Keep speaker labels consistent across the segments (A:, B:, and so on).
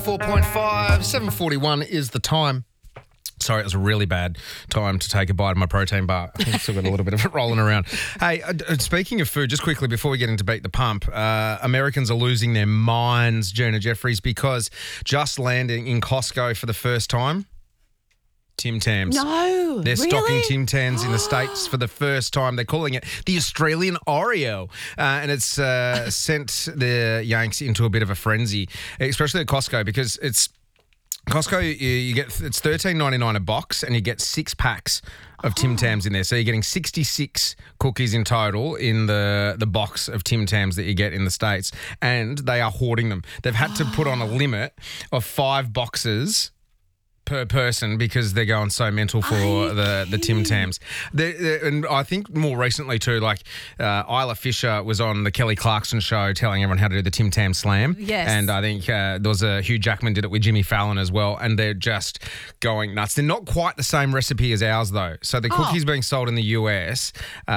A: 4.5, 7:41 is the time. Sorry, it was a really bad time to take a bite of my protein bar. I think I've still got a little bit of it rolling around. Hey, speaking of food, just quickly before we get into Beat the Pump, Americans are losing their minds, Gina Jeffries, because just landing in Costco for the first time, Tim Tams.
B: No,
A: They're
B: really?
A: stocking Tim Tams in the States for the first time. They're calling it the Australian Oreo. And it's sent the Yanks into a bit of a frenzy, especially at Costco, because it's Costco, you get it's $13.99 a box, and you get 6 packs of Tim Tams in there. So you're getting 66 cookies in total in the box of Tim Tams that you get in the States, and they are hoarding them. They've had to put on a limit of 5 boxes per person because they're going so mental for the Tim Tams. And I think more recently too, like Isla Fisher was on the Kelly Clarkson show telling everyone how to do the Tim Tam Slam.
B: Yes.
A: And I think there was Hugh Jackman did it with Jimmy Fallon as well, and they're just going nuts. They're not quite the same recipe as ours though. So the cookies being sold in the US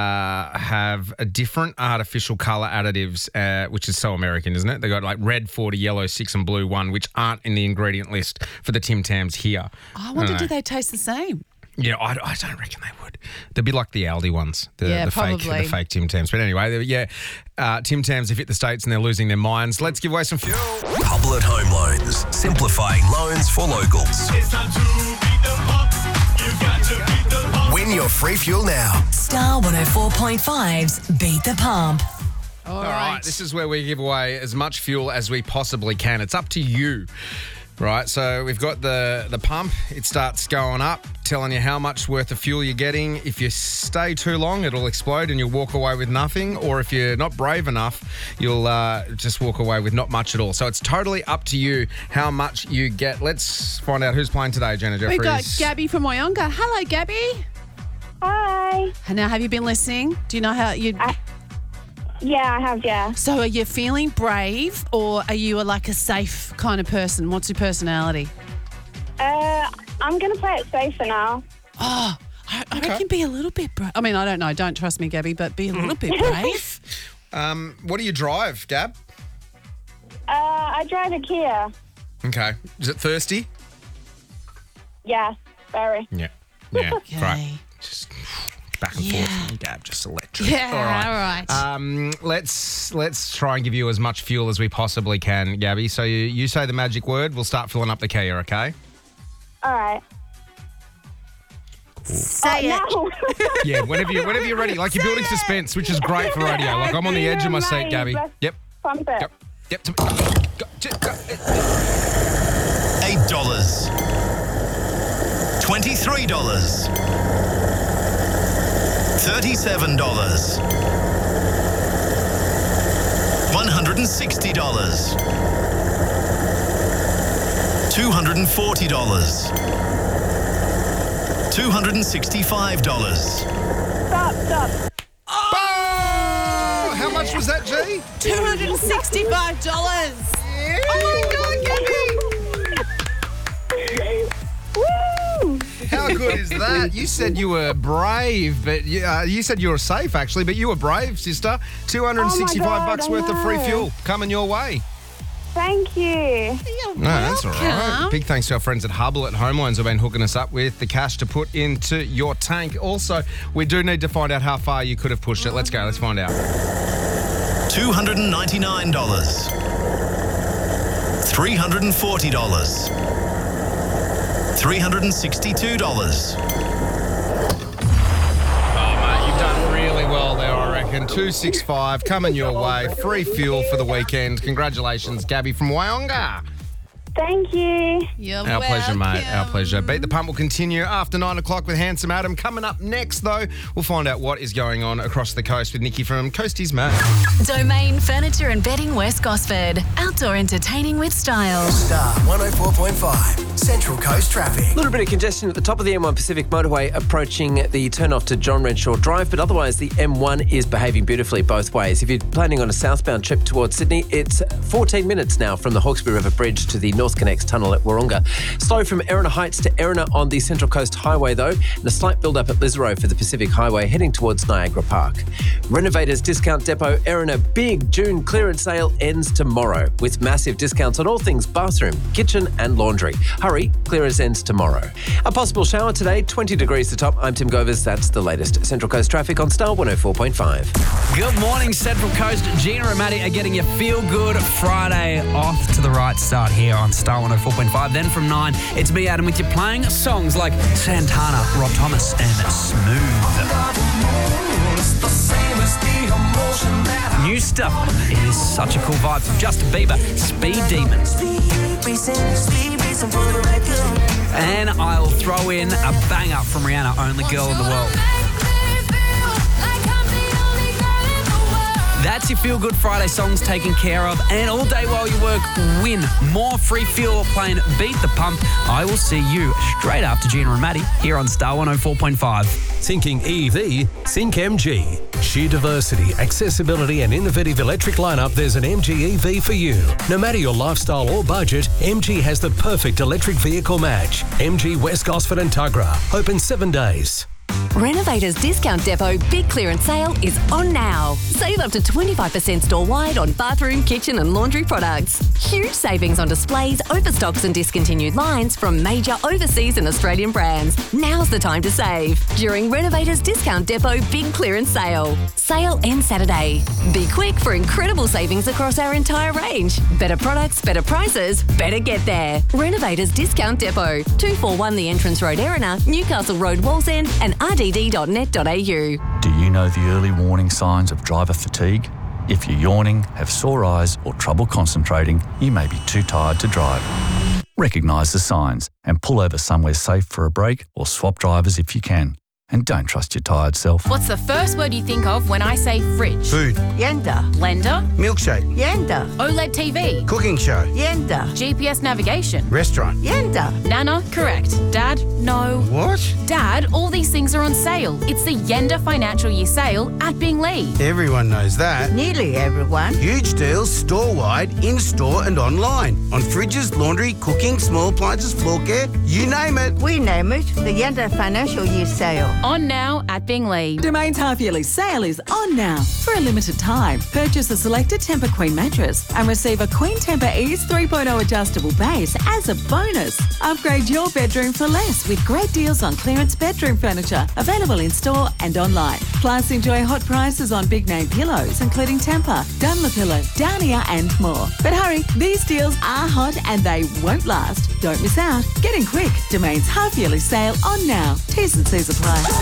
A: have a different artificial colour additives, which is so American, isn't it? They got like red 40, yellow 6 and blue 1, which aren't in the ingredient list for the Tim Tams here.
B: I wonder, do they taste the same?
A: Yeah, I don't reckon they would. They'd be like the Aldi ones, the fake Tim Tams. But anyway, Tim Tams have hit the States and they're losing their minds. Let's give away some fuel.
C: Hublet Home Loans, simplifying loans for locals.
D: It's time to beat the pump. You've got to beat the pump.
C: Win your free fuel now.
E: Star 104.5's Beat the Pump.
A: All right, this is where we give away as much fuel as we possibly can. It's up to you. Right, so we've got the pump. It starts going up, telling you how much worth of fuel you're getting. If you stay too long, it'll explode and you'll walk away with nothing. Or if you're not brave enough, you'll just walk away with not much at all. So it's totally up to you how much you get. Let's find out who's playing today, Gina Jeffries.
B: We've got Gabby from Wyonga. Hello, Gabby.
F: Hi.
B: And now, have you been listening? Do you know how you...
F: Yeah, I have, yeah.
B: So are you feeling brave, or are you like a safe kind of person? What's your personality?
F: I'm going to play it safe for now.
B: Oh, I reckon be a little bit brave. I mean, I don't know. Don't trust me, Gabby, but be a little bit brave.
A: What do you drive, Gab?
F: I drive a Kia.
A: Okay. Is it thirsty?
F: Yeah, very.
A: Yeah. Yeah.
B: Okay.
A: Right. Just back and forth. Gab, just electric.
B: Yeah, all right.
A: Let's try and give you as much fuel as we possibly can, Gabby. So you say the magic word, we'll start filling up the Kia, okay?
F: All right.
B: Say it.
F: No.
A: Yeah, whenever you're ready. Like you're building suspense, which is great for radio. Like I'm on the edge of my seat, Gabby. Yep.
F: Pump it.
A: Yep.
C: $8, $23, $37, $160, $240, $265.
F: Stop.
A: Oh! How much was that, G?
B: $265.
A: Oh my God, Gabby!
F: Woo!
A: How good is that? You said you were brave, but you said you were safe, actually, but you were brave, sister. $265
F: God,
A: worth of free
F: I know.
A: fuel coming your way.
F: Thank you.
A: No, that's all right. Big thanks to our friends at Hublet Home Loans who've been hooking us up with the cash to put into your tank. Also, we do need to find out how far you could have pushed it. Let's go. Let's find out.
C: $299, $340, $362.
A: You've done really well there, I reckon. 265 coming your way. Free fuel for the weekend. Congratulations, Gabby from Wyonga.
F: Thank you.
B: You're
A: Our pleasure, mate. Our
B: welcome.
A: pleasure. Beat the Pump will continue after 9 o'clock with Handsome Adam. Coming up next, though, we'll find out what is going on across the coast with Nikki from Coasties Mate.
E: Domain Furniture and Bedding West Gosford. Outdoor entertaining with style.
C: Star 104.5, Central Coast Traffic.
G: A little bit of congestion at the top of the M1 Pacific motorway approaching the turn-off to John Renshaw Drive, but otherwise the M1 is behaving beautifully both ways. If you're planning on a southbound trip towards Sydney, it's 14 minutes now from the Hawkesbury River Bridge to the north North Connects tunnel at Wahroonga. Slow from Erina Heights to Erina on the Central Coast Highway, though, and a slight build-up at Lisero for the Pacific Highway heading towards Niagara Park. Renovators Discount Depot Erina big June clearance sale ends tomorrow with massive discounts on all things bathroom, kitchen and laundry. Hurry, clearance ends tomorrow. A possible shower today, 20 degrees to top. I'm Tim Govers. That's the latest Central Coast traffic on Star 104.5.
H: Good morning, Central Coast. Gina and Maddie are getting your feel-good Friday off to the right start here on Star 104.5. Then from 9, it's me, Adam, with you playing songs like Santana, Rob Thomas and Smooth. New stuff. It is such a cool vibe from Justin Bieber, Speed Demon. And I'll throw in a bang up from Rihanna, Only Girl in the World. That's your Feel Good Friday songs taken care of. And all day while you work, win more free fuel playing Beat the Pump. I will see you straight after Gina and Maddie here on Star 104.5.
C: Thinking EV? Think MG. Sheer diversity, accessibility and innovative electric lineup, there's an MG EV for you. No matter your lifestyle or budget, MG has the perfect electric vehicle match. MG West Gosford and Tuggerah. Open 7 days.
I: Renovators Discount Depot Big Clearance Sale is on now. Save up to 25% store-wide on bathroom, kitchen and laundry products. Huge savings on displays, overstocks and discontinued lines from major overseas and Australian brands. Now's the time to save during Renovators Discount Depot Big Clearance Sale. Sale ends Saturday. Be quick for incredible savings across our entire range. Better products, better prices, better get there. Renovators Discount Depot, 241 The Entrance Road, Erina, Newcastle Road, Wallsend and rdd.net.au.
J: Do you know the early warning signs of driver fatigue? If you're yawning, have sore eyes or trouble concentrating, you may be too tired to drive. Recognise the signs and pull over somewhere safe for a break or swap drivers if you can. And don't trust your tired self.
K: What's the first word you think of when I say fridge?
L: Food.
K: Yenda. Blender.
L: Milkshake.
K: Yenda. OLED TV.
L: Cooking show.
K: Yenda. GPS navigation.
L: Restaurant.
K: Yenda. Nana, correct. Dad, no.
L: What?
K: Dad, all these things are on sale. It's the Yenda Financial Year Sale at Binglee.
L: Everyone knows that.
M: Nearly everyone.
L: Huge deals store-wide, in-store and online. On fridges, laundry, cooking, small appliances, floor care, you name it.
M: We name it the Yenda Financial Year Sale.
K: On now at Binglee.
B: Domain's half-yearly sale is on now. For a limited time, purchase a selected Tempur Queen mattress and receive a Queen Tempur Ease 3.0 adjustable base as a bonus. Upgrade your bedroom for less with great deals on clearance bedroom furniture available in-store and online. Plus, enjoy hot prices on big-name pillows, including Tempur, Dunlopillow, Downier and more. But hurry, these deals are hot and they won't last. Don't miss out. Get in quick. Domain's half-yearly sale on now. T's and C's apply.